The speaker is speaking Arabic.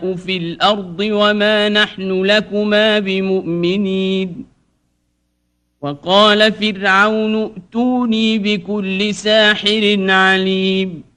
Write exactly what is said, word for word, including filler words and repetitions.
في الأرض وما نحن لكما بمؤمنين وقال فرعون ائتوني بكل ساحر عليم